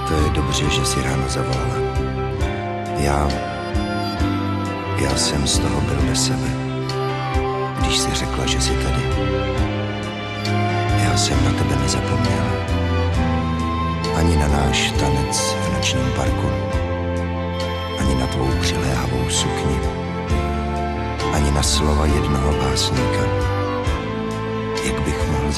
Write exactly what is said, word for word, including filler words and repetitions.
To je dobře, že si ráno zavolala. Já... Já jsem z toho byl bez sebe, když jsi řekla, že jsi tady. Já jsem na tebe nezapomněl. Ani na náš tanec v nočním parku. Ani na tvou přiléhavou sukni. Ani na slova jednoho básníka. Jak bych mohl